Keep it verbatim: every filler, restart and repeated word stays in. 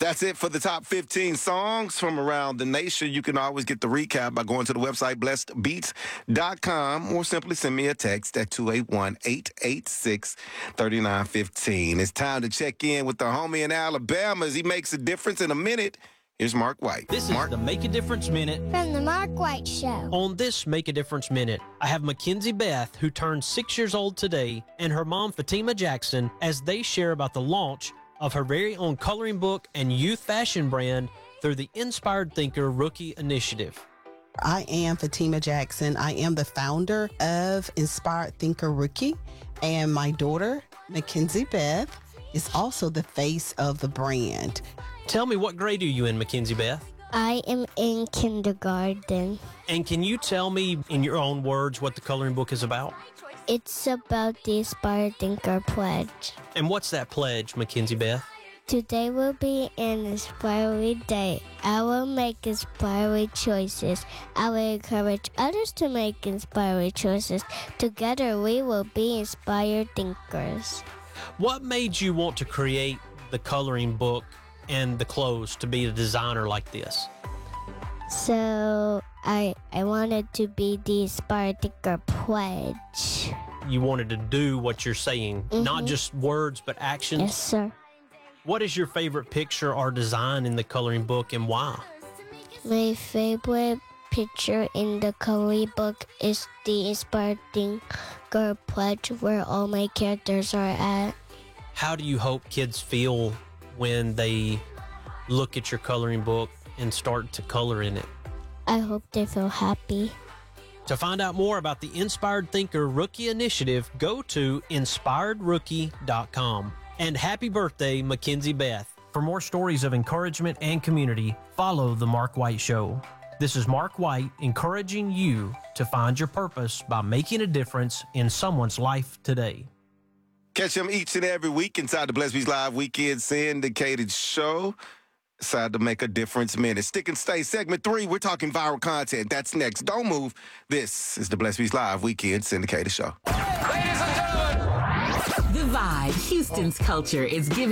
That's it for the top fifteen songs from around the nation. You can always get the recap by going to the website blessed beats dot com or simply send me a text at two eight one, eight eight six, three nine one five. It's time to check in with the homie in Alabama as he makes a difference in a minute. Here's Mark White. This Mark? is the Make a Difference Minute. From the Mark White Show. On this Make a Difference Minute, I have Mackenzie Beth, who turned six years old today, and her mom, Fatima Jackson, as they share about the launch of her very own coloring book and youth fashion brand through the Inspired Thinker Rookie Initiative. I am Fatima Jackson. I am the founder of Inspired Thinker Rookie, and my daughter, Mackenzie Beth, is also the face of the brand. Tell me, what grade are you in, Mackenzie Beth? I am in kindergarten. And can you tell me in your own words what the coloring book is about? It's about the Inspired Thinker Pledge. And what's that pledge, Mackenzie Beth? Today will be an inspiring day. I will make inspiring choices. I will encourage others to make inspiring choices. Together we will be inspired thinkers. What made you want to create the coloring book and the clothes to be a designer like this? So I I wanted to be the Inspired Thinker Pledge. You wanted to do what you're saying, Mm-hmm. not just words, but actions? Yes, sir. What is your favorite picture or design in the coloring book, and why? My favorite picture in the coloring book is the Inspired Thinker Pledge, where all my characters are at. How do you hope kids feel when they look at your coloring book and start to color in it? I hope they feel happy. To find out more about the Inspired Thinker Rookie Initiative, go to inspired rookie dot com. And happy birthday, Mackenzie Beth. For more stories of encouragement and community, follow The Mark White Show. This is Mark White encouraging you to find your purpose by making a difference in someone's life today. Catch him each and every week inside the Blessed Beats Live Weekend syndicated show. Decide to make a difference minute. Stick and stay. Segment three, we're talking viral content. That's next. Don't move. This is the Blessed Beats Live Weekend syndicated show. Ladies and gentlemen. The Vibe, Houston's culture, is giving